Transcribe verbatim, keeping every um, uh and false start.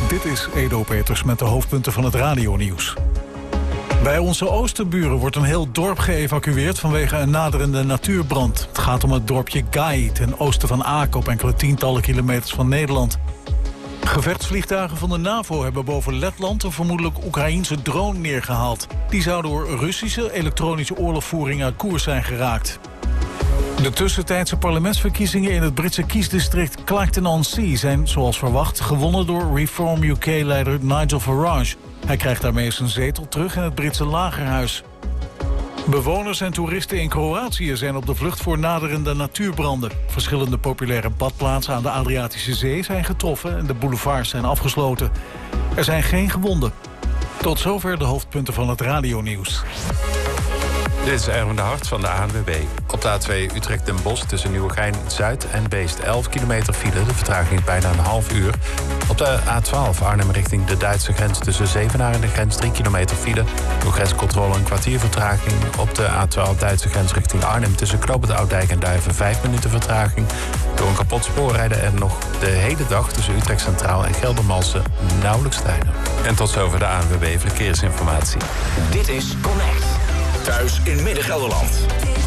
Dit is Edo Peters met de hoofdpunten van het radionieuws. Bij onze oosterburen wordt een heel dorp geëvacueerd vanwege een naderende natuurbrand. Het gaat om het dorpje Gai, ten oosten van Aken, op enkele tientallen kilometers van Nederland. Gevechtsvliegtuigen van de NAVO hebben boven Letland een vermoedelijk Oekraïense drone neergehaald. Die zou door Russische elektronische oorlogvoering uit koers zijn geraakt. De tussentijdse parlementsverkiezingen in het Britse kiesdistrict Clacton-on-Sea zijn, zoals verwacht, gewonnen door Reform U K-leider Nigel Farage. Hij krijgt daarmee zijn zetel terug in het Britse lagerhuis. Bewoners en toeristen in Kroatië zijn op de vlucht voor naderende natuurbranden. Verschillende populaire badplaatsen aan de Adriatische Zee zijn getroffen en de boulevards zijn afgesloten. Er zijn geen gewonden. Tot zover de hoofdpunten van het radionieuws. Dit is Erwin de Hart van de A N W B. Op de A twee Utrecht-Den Bosch tussen Nieuwegein-Zuid en Beest elf kilometer file. De vertraging is bijna een half uur. Op de A twaalf Arnhem richting de Duitse grens tussen Zevenaar en de grens drie kilometer file. Door grenscontrole een kwartier vertraging. Op de A twaalf Duitse grens richting Arnhem tussen Knoop de Oudijk en Duiven vijf minuten vertraging. Door een kapot spoor rijden er nog de hele dag tussen Utrecht Centraal en Geldermalsen nauwelijks treinen. En tot zover de A N W B Verkeersinformatie. Dit is Connect. Thuis in Midden-Gelderland.